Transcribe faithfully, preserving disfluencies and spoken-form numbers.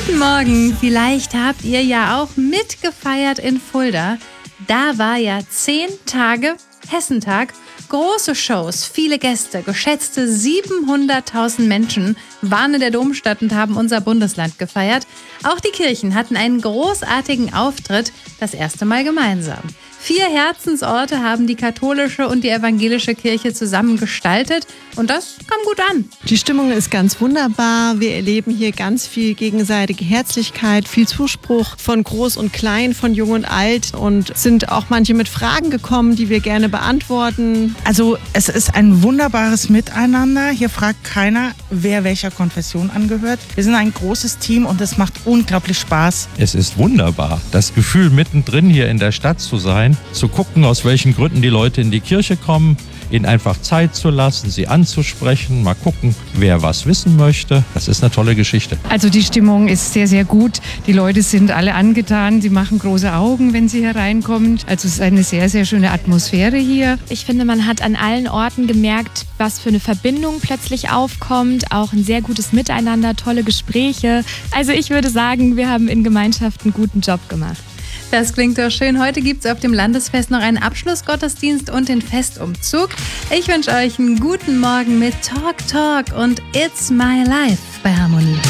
Guten Morgen, vielleicht habt ihr ja auch mitgefeiert in Fulda. Da war ja zehn Tage Hessentag, große Shows, viele Gäste, geschätzte siebenhunderttausend Menschen waren in der Domstadt und haben unser Bundesland gefeiert. Auch die Kirchen hatten einen großartigen Auftritt, das erste Mal gemeinsam. Vier Herzensorte haben die katholische und die evangelische Kirche zusammen gestaltet und das kam gut an. Die Stimmung ist ganz wunderbar. Wir erleben hier ganz viel gegenseitige Herzlichkeit, viel Zuspruch von Groß und Klein, von Jung und Alt und sind auch manche mit Fragen gekommen, die wir gerne beantworten. Also es ist ein wunderbares Miteinander. Hier fragt keiner, wer welcher Konfession angehört. Wir sind ein großes Team und es macht unglaublich Spaß. Es ist wunderbar, das Gefühl mittendrin hier in der Stadt zu sein, zu gucken, aus welchen Gründen die Leute in die Kirche kommen, ihnen einfach Zeit zu lassen, sie anzusprechen, mal gucken, wer was wissen möchte. Das ist eine tolle Geschichte. Also die Stimmung ist sehr, sehr gut. Die Leute sind alle angetan, sie machen große Augen, wenn sie hereinkommen. Also es ist eine sehr, sehr schöne Atmosphäre hier. Ich finde, man hat an allen Orten gemerkt, was für eine Verbindung plötzlich aufkommt. Auch ein sehr gutes Miteinander, tolle Gespräche. Also ich würde sagen, wir haben in Gemeinschaft einen guten Job gemacht. Das klingt doch schön. Heute gibt es auf dem Landesfest noch einen Abschlussgottesdienst und den Festumzug. Ich wünsche euch einen guten Morgen mit Talk Talk und It's My Life bei Harmonie.